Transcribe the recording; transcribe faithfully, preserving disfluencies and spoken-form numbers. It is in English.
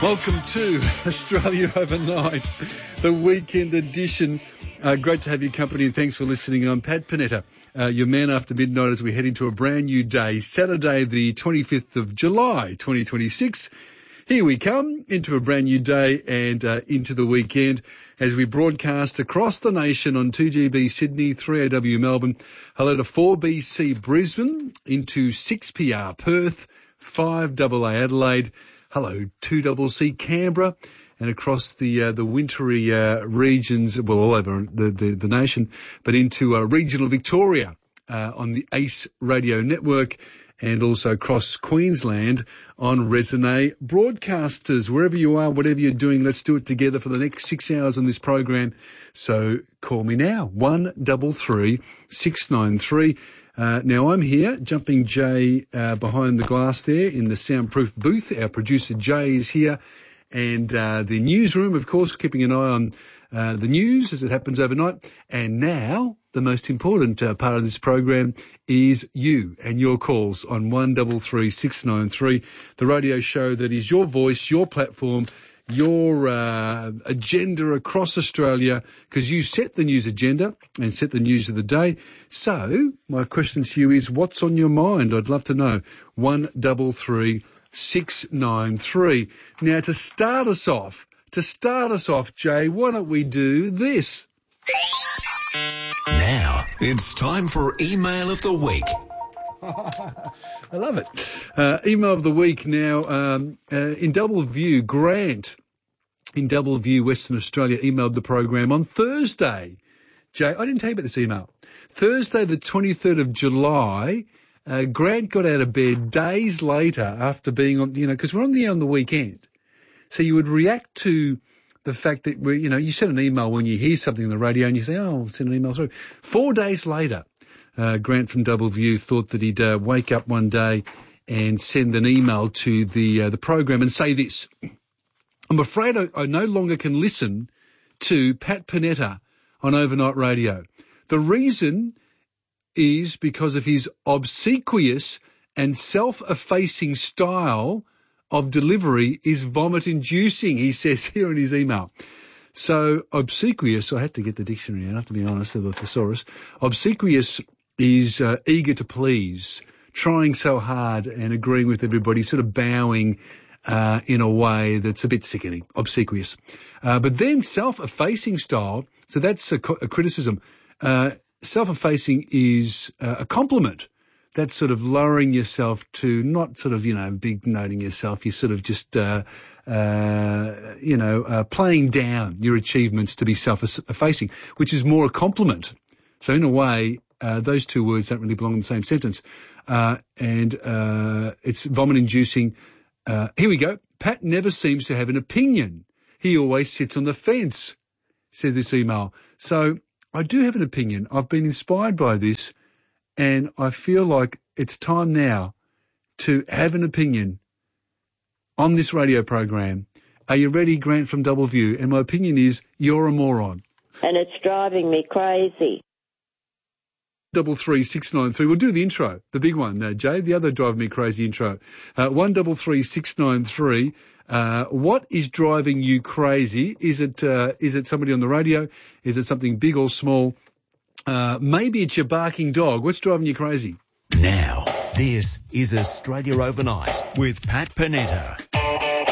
Welcome to Australia Overnight, the weekend edition. Uh, great to have your company and thanks for listening. I'm Pat Panetta, uh, your man after midnight as we head into a brand new day, Saturday the twenty-fifth of July, twenty twenty-six. Here we come into a brand new day and uh, into the weekend as we broadcast across the nation on two G B Sydney, three A W Melbourne, hello to four B C Brisbane, into six P R Perth, five A A Adelaide, hello two C C Canberra, and across the uh, the wintry uh, regions, well, all over the, the, the nation, but into uh, regional Victoria uh, on the ACE Radio Network, and also across Queensland on Resonate Broadcasters. Wherever you are, whatever you're doing, let's do it together for the next six hours on this program. So call me now, one double three six nine three. Uh, now I'm here, Jumping Jay uh, behind the glass there in the soundproof booth. Our producer Jay is here, and uh, the newsroom, of course, keeping an eye on uh, the news as it happens overnight. And now the most important uh, part of this program is you and your calls on one double three six nine three, the radio show that is your voice, your platform, your uh, agenda across Australia, because you set the news agenda and set the news of the day. So my question to you is, what's on your mind? I'd love to know. one double three six nine three. Now, to start us off, to start us off, Jay, why don't we do this? Now it's time for Email of the Week. I love it. Uh, email of the week now. Um, uh, in Double View, Grant in Double View, Western Australia, emailed the program on Thursday. Jay, I didn't tell you about this email. Thursday, the twenty-third of July, uh, Grant got out of bed days later after being on, you know, because we're on the air on the weekend. So you would react to the fact that, we, you know, you send an email when you hear something on the radio and you say, oh, I'll send an email through. Four days later, Uh, Grant from Double View thought that he'd uh, wake up one day and send an email to the uh, the program and say this: I'm afraid I, I no longer can listen to Pat Panetta on overnight radio. The reason is because of his obsequious and self-effacing style of delivery is vomit-inducing, he says here in his email. So obsequious, I had to get the dictionary out, I have to be honest, the thesaurus. Obsequious is uh, eager to please, trying so hard and agreeing with everybody, sort of bowing uh, in a way that's a bit sickening, obsequious. Uh, but then self-effacing style, so that's a, a criticism. Uh, self-effacing is uh, a compliment. That's sort of lowering yourself to not sort of, you know, big noting yourself. You're sort of just, uh, uh, you know, uh, playing down your achievements to be self-effacing, which is more a compliment. So in a way, uh, those two words don't really belong in the same sentence. Uh, and, uh, it's vomit-inducing. Uh, here we go. Pat never seems to have an opinion. He always sits on the fence, says this email. So I do have an opinion. I've been inspired by this. And I feel like it's time now to have an opinion on this radio program. Are you ready, Grant from Double View? And my opinion is you're a moron. And it's driving me crazy. Double three six nine three. We'll do the intro, the big one, uh, Jay. The other drive me crazy intro. Uh, one double three six nine three. Uh, what is driving you crazy? Is it uh, is it somebody on the radio? Is it something big or small? Uh, maybe it's your barking dog. What's driving you crazy? Now, this is Australia Overnight with Pat Panetta.